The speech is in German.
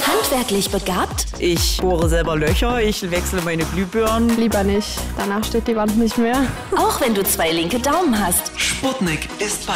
Handwerklich begabt? Ich bohre selber Löcher, ich wechsle meine Glühbirnen. Lieber nicht, danach steht die Wand nicht mehr. Auch wenn du 2 linke Daumen hast. Sputnik ist bei